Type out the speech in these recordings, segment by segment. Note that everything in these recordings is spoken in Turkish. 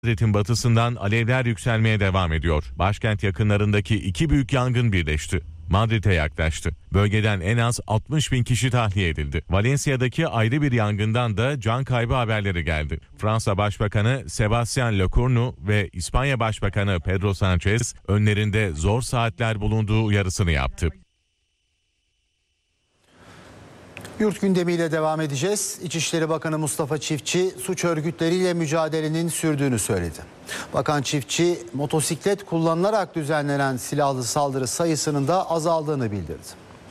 Madrid'in batısından alevler yükselmeye devam ediyor. Başkent yakınlarındaki iki büyük yangın birleşti. Madrid'e yaklaştı. Bölgeden en az 60 bin kişi tahliye edildi. Valencia'daki ayrı bir yangından da can kaybı haberleri geldi. Fransa Başbakanı Sebastián Lecornu ve İspanya Başbakanı Pedro Sánchez önlerinde zor saatler bulunduğu uyarısını yaptı. Yurt gündemiyle devam edeceğiz. İçişleri Bakanı Mustafa Çiftçi suç örgütleriyle mücadelenin sürdüğünü söyledi. Bakan Çiftçi motosiklet kullanılarak düzenlenen silahlı saldırı sayısının da azaldığını bildirdi.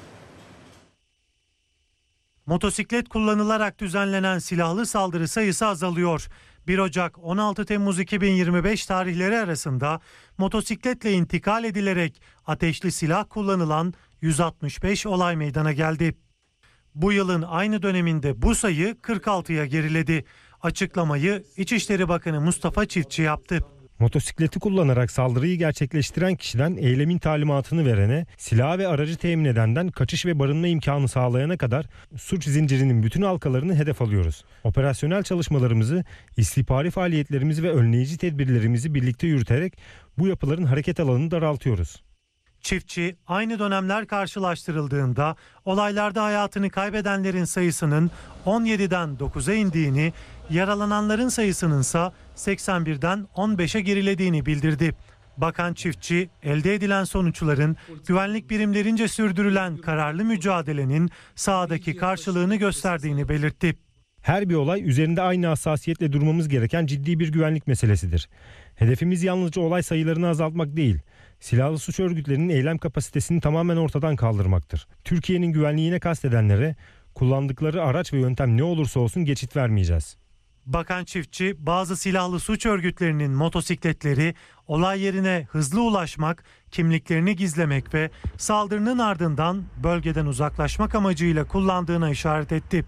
Motosiklet kullanılarak düzenlenen silahlı saldırı sayısı azalıyor. 1 Ocak 16 Temmuz 2025 tarihleri arasında motosikletle intikal edilerek ateşli silah kullanılan 165 olay meydana geldi. Bu yılın aynı döneminde bu sayı 46'ya geriledi. Açıklamayı İçişleri Bakanı Mustafa Çiftçi yaptı. Motosikleti kullanarak saldırıyı gerçekleştiren kişiden eylemin talimatını verene, silah ve aracı temin edenden kaçış ve barınma imkanı sağlayana kadar suç zincirinin bütün halkalarını hedef alıyoruz. Operasyonel çalışmalarımızı, istihbari faaliyetlerimizi ve önleyici tedbirlerimizi birlikte yürüterek bu yapıların hareket alanını daraltıyoruz. Çiftçi aynı dönemler karşılaştırıldığında olaylarda hayatını kaybedenlerin sayısının 17'den 9'a indiğini, yaralananların sayısının ise 81'den 15'e gerilediğini bildirdi. Bakan Çiftçi, elde edilen sonuçların güvenlik birimlerince sürdürülen kararlı mücadelenin sahadaki karşılığını gösterdiğini belirtti. Her bir olay üzerinde aynı hassasiyetle durmamız gereken ciddi bir güvenlik meselesidir. Hedefimiz yalnızca olay sayılarını azaltmak değil, silahlı suç örgütlerinin eylem kapasitesini tamamen ortadan kaldırmaktır. Türkiye'nin güvenliğine kastedenlere kullandıkları araç ve yöntem ne olursa olsun geçit vermeyeceğiz. Bakan Çiftçi, bazı silahlı suç örgütlerinin motosikletleri olay yerine hızlı ulaşmak, kimliklerini gizlemek ve saldırının ardından bölgeden uzaklaşmak amacıyla kullandığına işaret etti.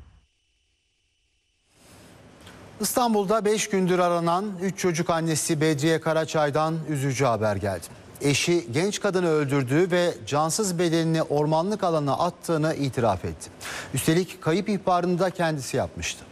İstanbul'da 5 gündür aranan 3 çocuk annesi Bedriye Karaçay'dan üzücü haber geldi. Eşi genç kadını öldürdüğü ve cansız bedenini ormanlık alana attığını itiraf etti. Üstelik kayıp ihbarını da kendisi yapmıştı.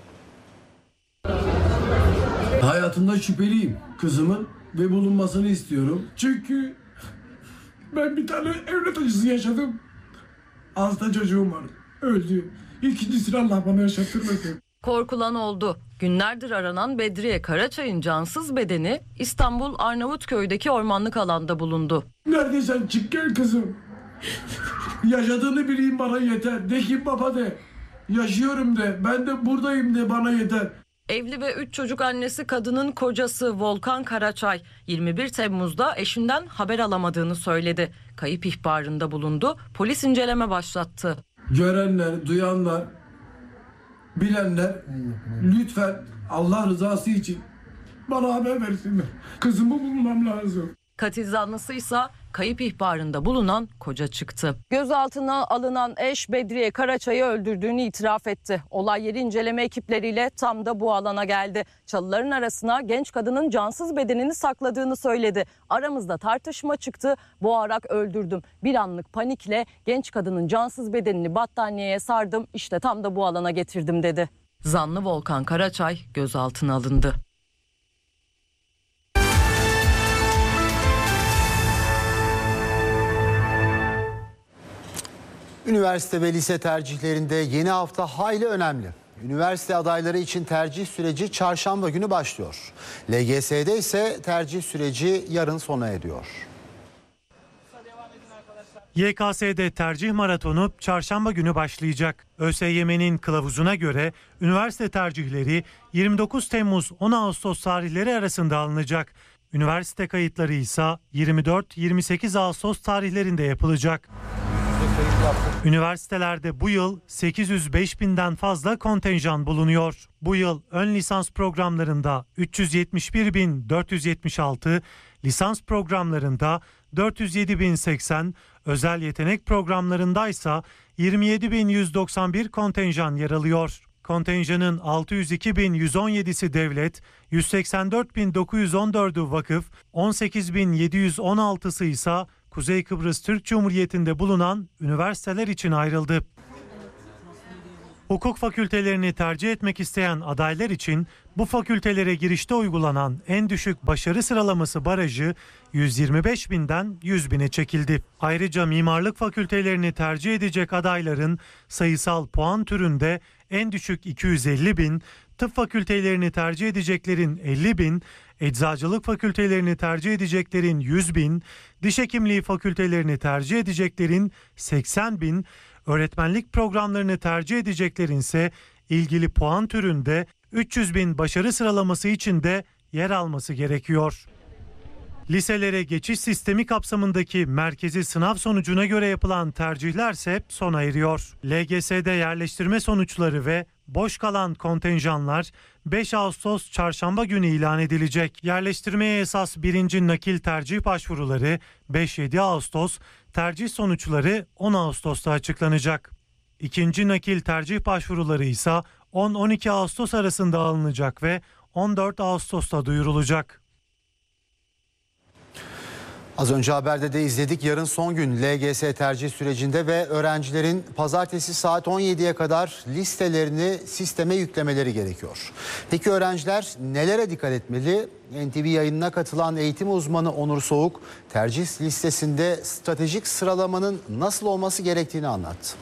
Hayatımda şüpheliyim kızımın ve bulunmasını istiyorum. Çünkü ben bir tane evlat acısı yaşadım. Hasta çocuğum var. Öldü. İkincisini Allah bana yaşattırmasın. Korkulan oldu. Günlerdir aranan Bedriye Karaçay'ın cansız bedeni İstanbul Arnavutköy'deki ormanlık alanda bulundu. Neredeysen çık gel kızım. Yaşadığını bileyim bana yeter. De ki baba de. Yaşıyorum de. Ben de buradayım de bana yeter. Evli ve 3 çocuk annesi kadının kocası Volkan Karaçay 21 Temmuz'da eşinden haber alamadığını söyledi. Kayıp ihbarında bulundu. Polis inceleme başlattı. Görenler, duyanlar, bilenler lütfen Allah rızası için bana haber versinler. Kızımı bulmam lazım. Katil zanlısıysa kayıp ihbarında bulunan koca çıktı. Gözaltına alınan eş Bedriye Karaçay'ı öldürdüğünü itiraf etti. Olay yeri inceleme ekipleriyle tam da bu alana geldi. Çalıların arasına genç kadının cansız bedenini sakladığını söyledi. Aramızda tartışma çıktı. Boğarak öldürdüm. Bir anlık panikle genç kadının cansız bedenini battaniyeye sardım. İşte tam da bu alana getirdim dedi. Zanlı Volkan Karaçay gözaltına alındı. Üniversite ve lise tercihlerinde yeni hafta hayli önemli. Üniversite adayları için tercih süreci çarşamba günü başlıyor. LGS'de ise tercih süreci yarın sona eriyor. YKS'de tercih maratonu çarşamba günü başlayacak. ÖSYM'nin kılavuzuna göre üniversite tercihleri 29 Temmuz-10 Ağustos tarihleri arasında alınacak. Üniversite kayıtları ise 24-28 Ağustos tarihlerinde yapılacak. Üniversitelerde bu yıl 805 binden fazla kontenjan bulunuyor. Bu yıl ön lisans programlarında 371.476, lisans programlarında 407.080, özel yetenek programlarında ise 27.191 kontenjan yer alıyor. Kontenjanın 602.117'si devlet, 184.914'ü vakıf, 18.716'sı ise Kuzey Kıbrıs Türk Cumhuriyeti'nde bulunan üniversiteler için ayrıldı. Hukuk fakültelerini tercih etmek isteyen adaylar için Bu fakültelere girişte uygulanan en düşük başarı sıralaması barajı 125.000'den 100.000'e çekildi. Ayrıca mimarlık fakültelerini tercih edecek adayların sayısal puan türünde en düşük 250.000, tıp fakültelerini tercih edeceklerin 50.000, eczacılık fakültelerini tercih edeceklerin 100.000, diş hekimliği fakültelerini tercih edeceklerin 80.000, öğretmenlik programlarını tercih edeceklerin ise ilgili puan türünde 300.000 başarı sıralaması içinde yer alması gerekiyor. Liselere geçiş sistemi kapsamındaki merkezi sınav sonucuna göre yapılan tercihlerse sona eriyor. LGS'de yerleştirme sonuçları ve boş kalan kontenjanlar 5 Ağustos çarşamba günü ilan edilecek. Yerleştirmeye esas 1. nakil tercih başvuruları 5-7 Ağustos, tercih sonuçları 10 Ağustos'ta açıklanacak. 2. nakil tercih başvuruları ise 10-12 Ağustos arasında alınacak ve 14 Ağustos'ta duyurulacak. Az önce haberde de izledik. Yarın son gün LGS tercih sürecinde ve öğrencilerin pazartesi saat 17'ye kadar listelerini sisteme yüklemeleri gerekiyor. Peki öğrenciler nelere dikkat etmeli? NTV yayınına katılan eğitim uzmanı Onur Soğuk, tercih listesinde stratejik sıralamanın nasıl olması gerektiğini anlattı.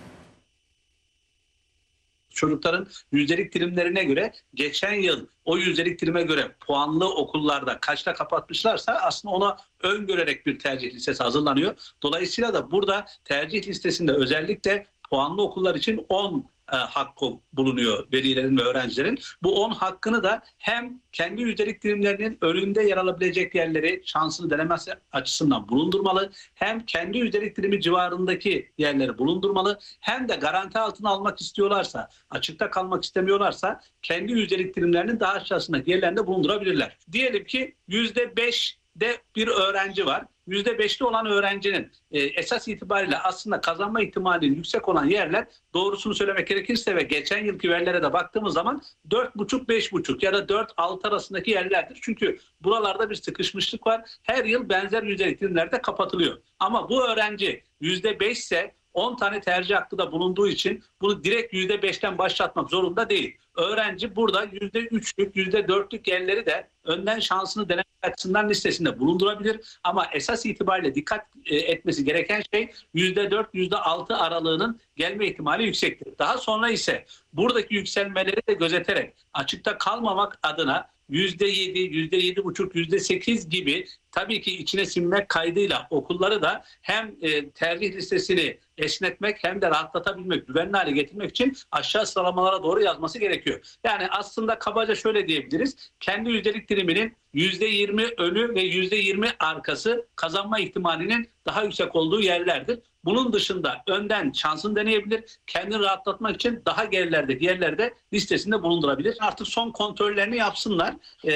Çocukların yüzdelik dilimlerine göre geçen yıl o yüzdelik dilime göre puanlı okullarda kaçta kapatmışlarsa aslında ona öngörerek bir tercih listesi hazırlanıyor. Dolayısıyla da burada tercih listesinde özellikle puanlı okullar için 10 hakkı bulunuyor velilerin ve öğrencilerin. Bu 10 hakkını da hem kendi yüzdelik dilimlerinin önünde yer alabilecek yerleri şansını denemesi açısından bulundurmalı, hem kendi yüzdelik dilimi civarındaki yerleri bulundurmalı, hem de garanti altına almak istiyorlarsa, açıkta kalmak istemiyorlarsa kendi yüzdelik dilimlerinin daha aşağısındaki yerlerinde bulundurabilirler. Diyelim ki %5'de bir öğrenci var. %5'te olan öğrencinin esas itibariyle aslında kazanma ihtimalinin yüksek olan yerler, doğrusunu söylemek gerekirse ve geçen yılki verilere de baktığımız zaman 4,5-5,5 ya da 4-6 arasındaki yerlerdir. Çünkü buralarda bir sıkışmışlık var. Her yıl benzer yüzdelik dilimlerde kapatılıyor. Ama bu öğrenci %5 ise 10 tane tercih hakkı da bulunduğu için bunu direkt %5'ten başlatmak zorunda değil. Öğrenci burada %3'lük, %4'lük yerleri de önden şansını denemek açısından listesinde bulundurabilir. Ama esas itibariyle dikkat etmesi gereken şey %4, %6 aralığının gelme ihtimali yüksektir. Daha sonra ise buradaki yükselmeleri de gözeterek açıkta kalmamak adına %7, %7,5, %8 gibi tabii ki içine sinmek kaydıyla okulları da hem tercih listesini esnetmek hem de rahatlatabilmek, güvenli hale getirmek için aşağı sıralamalara doğru yazması gerekiyor. Yani aslında kabaca şöyle diyebiliriz. Kendi yüzdelik diliminin %20 önü ve %20 arkası kazanma ihtimalinin daha yüksek olduğu yerlerdir. Bunun dışında önden şansını deneyebilir. Kendini rahatlatmak için daha gerilerdeki yerlerde listesinde bulundurabilir. Artık son kontrollerini yapsınlar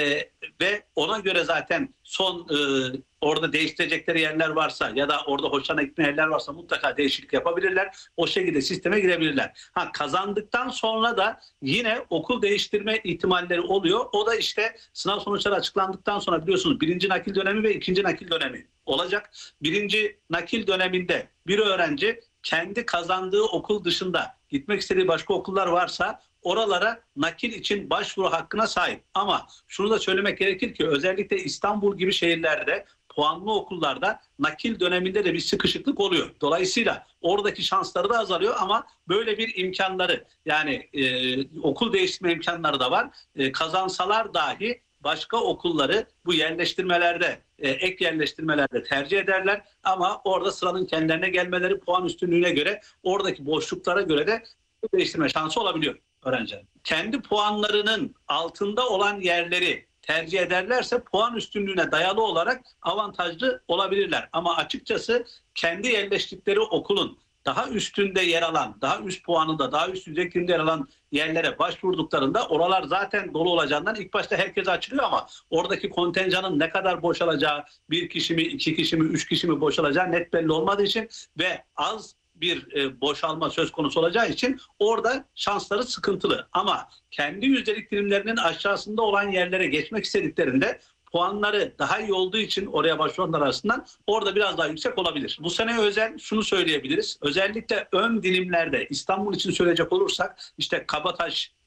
ve ona göre zaten son orada değiştirecekleri yerler varsa ya da orada hoşlarına gitmeyen yerler varsa mutlaka değişiklik yapabilirler. O şekilde sisteme girebilirler. Kazandıktan sonra da yine okul değiştirme ihtimalleri oluyor. O da işte sınav sonuçları açıklandıktan sonra biliyorsunuz 1. nakil dönemi ve 2. nakil dönemi olacak. 1. nakil döneminde bir öğrenci kendi kazandığı okul dışında gitmek istediği başka okullar varsa oralara nakil için başvuru hakkına sahip. Ama şunu da söylemek gerekir ki özellikle İstanbul gibi şehirlerde puanlı okullarda nakil döneminde de bir sıkışıklık oluyor. Dolayısıyla oradaki şansları da azalıyor ama böyle bir imkanları yani okul değiştirme imkanları da var. Kazansalar dahi başka okulları bu yerleştirmelerde, ek yerleştirmelerde tercih ederler. Ama orada sıranın kendilerine gelmeleri puan üstünlüğüne göre oradaki boşluklara göre de değiştirme şansı olabiliyor öğrencilerin. Kendi puanlarının altında olan yerleri tercih ederlerse puan üstünlüğüne dayalı olarak avantajlı olabilirler. Ama açıkçası kendi yerleştikleri okulun daha üstünde yer alan, daha üst puanında, daha üst yüzdekinde yer alan yerlere başvurduklarında oralar zaten dolu olacağından ilk başta herkese açılıyor ama oradaki kontenjanın ne kadar boşalacağı, 1 kişi mi, 2 kişi mi, 3 kişi mi boşalacağı net belli olmadığı için ve az bir boşalma söz konusu olacağı için orada şansları sıkıntılı. Ama kendi yüzdelik dilimlerinin aşağısında olan yerlere geçmek istediklerinde puanları daha iyi olduğu için oraya başvuranlar arasından orada biraz daha yüksek olabilir. Bu sene özel şunu söyleyebiliriz. Özellikle ön dilimlerde İstanbul için söyleyecek olursak işte Kabataş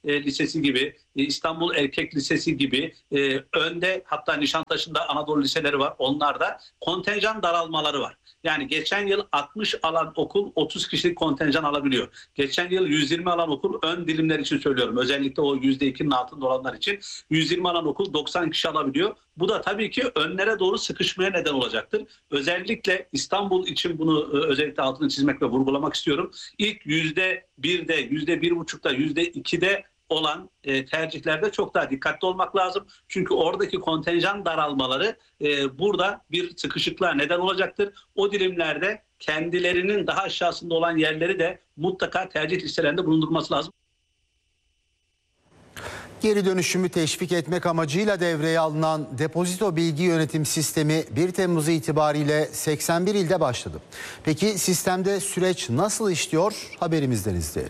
Lisesi gibi, İstanbul Erkek Lisesi gibi önde, hatta Nişantaşı'nda Anadolu liseleri var. Onlarda kontenjan daralmaları var. Yani geçen yıl 60 alan okul 30 kişilik kontenjan alabiliyor. Geçen yıl 120 alan okul, ön dilimler için söylüyorum, özellikle o %2'nin altında olanlar için 120 alan okul 90 kişi alabiliyor. Bu da tabii ki önlere doğru sıkışmaya neden olacaktır. Özellikle İstanbul için bunu özellikle altını çizmek ve vurgulamak istiyorum. İlk %1'de, %1,5'da, %2'de olan tercihlerde çok daha dikkatli olmak lazım. Çünkü oradaki kontenjan daralmaları burada bir sıkışıklığa neden olacaktır. O dilimlerde kendilerinin daha aşağısında olan yerleri de mutlaka tercih listelerinde bulundurması lazım. Geri dönüşümü teşvik etmek amacıyla devreye alınan depozito bilgi yönetim sistemi 1 Temmuz itibariyle 81 ilde başladı. Peki sistemde süreç nasıl işliyor? Haberimizden izleyelim.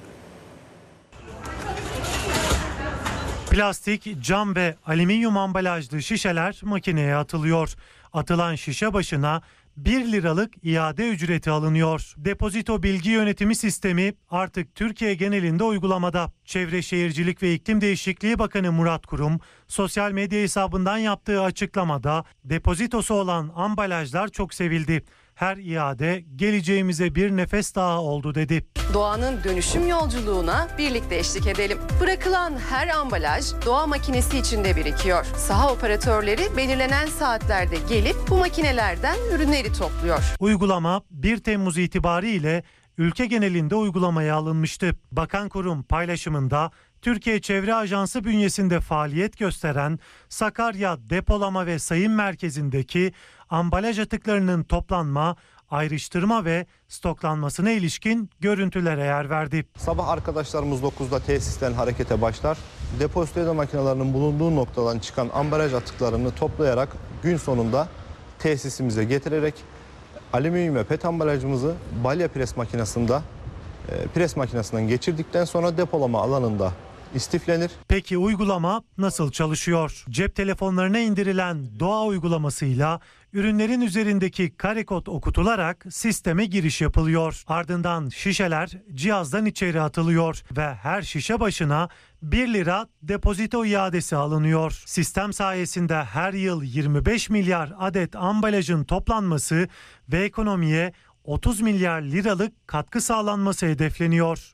Plastik, cam ve alüminyum ambalajlı şişeler makineye atılıyor. Atılan şişe başına 1 liralık iade ücreti alınıyor. Depozito bilgi yönetimi sistemi artık Türkiye genelinde uygulamada. Çevre Şehircilik ve İklim Değişikliği Bakanı Murat Kurum sosyal medya hesabından yaptığı açıklamada depozitosu olan ambalajlar çok sevildi. Her iade geleceğimize bir nefes daha oldu dedi. Doğanın dönüşüm yolculuğuna birlikte eşlik edelim. Bırakılan her ambalaj doğa makinesi içinde birikiyor. Saha operatörleri belirlenen saatlerde gelip bu makinelerden ürünleri topluyor. Uygulama 1 Temmuz itibariyle ülke genelinde uygulamaya alınmıştı. Bakan Kurum paylaşımında Türkiye Çevre Ajansı bünyesinde faaliyet gösteren Sakarya Depolama ve Sayım Merkezi'ndeki ambalaj atıklarının toplanma, ayrıştırma ve stoklanmasına ilişkin görüntülere yer verdi. Sabah arkadaşlarımız 9'da tesisten harekete başlar. Depozito makinelerinin bulunduğu noktadan çıkan ambalaj atıklarını toplayarak gün sonunda tesisimize getirerek alüminyum ve pet ambalajımızı balya pres makinesinden geçirdikten sonra depolama alanında istiflenir. Peki uygulama nasıl çalışıyor? Cep telefonlarına indirilen Doğa uygulamasıyla ürünlerin üzerindeki kare kod okutularak sisteme giriş yapılıyor. Ardından şişeler cihazdan içeri atılıyor ve her şişe başına 1 lira depozito iadesi alınıyor. Sistem sayesinde her yıl 25 milyar adet ambalajın toplanması ve ekonomiye 30 milyar liralık katkı sağlanması hedefleniyor.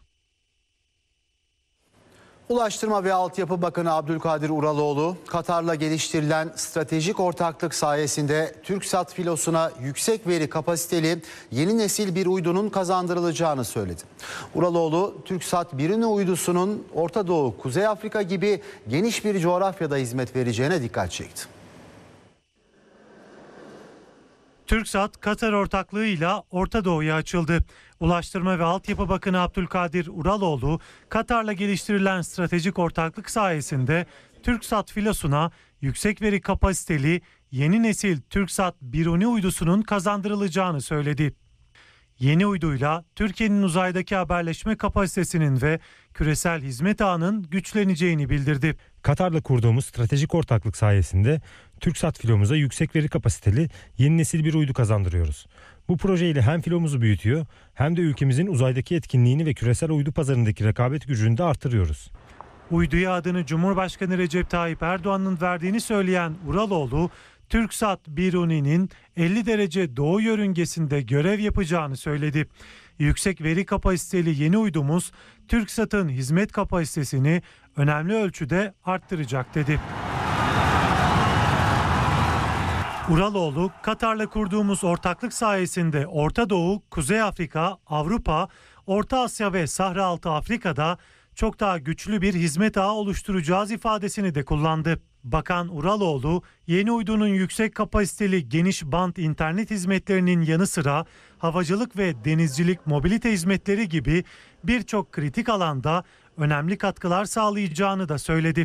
Ulaştırma ve Altyapı Bakanı Abdülkadir Uraloğlu, Katar'la geliştirilen stratejik ortaklık sayesinde TürkSat filosuna yüksek veri kapasiteli yeni nesil bir uydunun kazandırılacağını söyledi. Uraloğlu, TürkSat 1'in uydusunun Orta Doğu, Kuzey Afrika gibi geniş bir coğrafyada hizmet vereceğine dikkat çekti. TürkSat, Katar ortaklığıyla Orta Doğu'ya açıldı. Ulaştırma ve Altyapı Bakanı Abdülkadir Uraloğlu, Katar'la geliştirilen stratejik ortaklık sayesinde TürkSat filosuna yüksek veri kapasiteli yeni nesil TürkSat 1 uydusunun kazandırılacağını söyledi. Yeni uyduyla Türkiye'nin uzaydaki haberleşme kapasitesinin ve küresel hizmet ağının güçleneceğini bildirdi. Katar'la kurduğumuz stratejik ortaklık sayesinde TürkSat filomuza yüksek veri kapasiteli yeni nesil bir uydu kazandırıyoruz. Bu projeyle hem filomuzu büyütüyor hem de ülkemizin uzaydaki etkinliğini ve küresel uydu pazarındaki rekabet gücünü de artırıyoruz. Uyduya adını Cumhurbaşkanı Recep Tayyip Erdoğan'ın verdiğini söyleyen Uraloğlu, TürkSat 1'nin 50 derece doğu yörüngesinde görev yapacağını söyledi. Yüksek veri kapasiteli yeni uydumuz TürkSat'ın hizmet kapasitesini önemli ölçüde arttıracak dedi. Uraloğlu, Katar'la kurduğumuz ortaklık sayesinde Orta Doğu, Kuzey Afrika, Avrupa, Orta Asya ve Sahra-Altı Afrika'da çok daha güçlü bir hizmet ağı oluşturacağız ifadesini de kullandı. Bakan Uraloğlu, yeni uydunun yüksek kapasiteli geniş bant internet hizmetlerinin yanı sıra havacılık ve denizcilik mobilite hizmetleri gibi birçok kritik alanda önemli katkılar sağlayacağını da söyledi.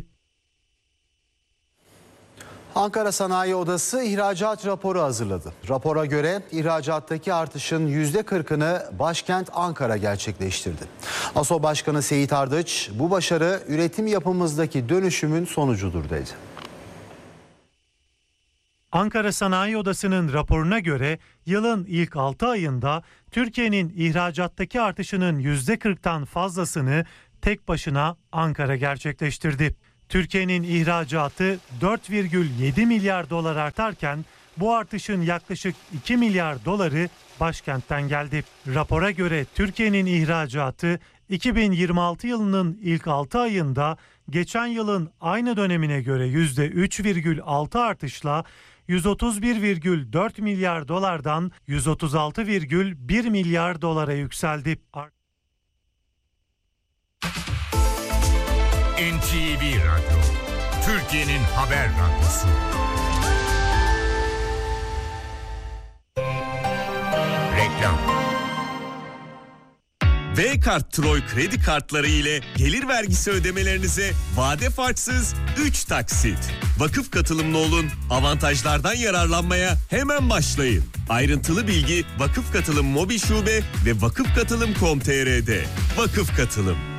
Ankara Sanayi Odası ihracat raporu hazırladı. Rapora göre ihracattaki artışın %40'ını başkent Ankara gerçekleştirdi. ASO Başkanı Seyit Ardıç, bu başarı üretim yapımızdaki dönüşümün sonucudur dedi. Ankara Sanayi Odası'nın raporuna göre yılın ilk 6 ayında Türkiye'nin ihracattaki artışının %40'tan fazlasını tek başına Ankara gerçekleştirdi. Türkiye'nin ihracatı 4,7 milyar dolar artarken bu artışın yaklaşık 2 milyar doları başkentten geldi. Rapora göre Türkiye'nin ihracatı 2026 yılının ilk 6 ayında geçen yılın aynı dönemine göre %3,6 artışla 131,4 milyar dolardan 136,1 milyar dolara yükseldi. NTV Radyo, Türkiye'nin haber radyosu. Reklam. V-Kart Troy kredi kartları ile gelir vergisi ödemelerinize vade farksız 3 taksit. Vakıf katılımlı olun, avantajlardan yararlanmaya hemen başlayın. Ayrıntılı bilgi Vakıf Katılım Mobil Şube ve vakıfkatılım.com.tr'de. Vakıf Katılım.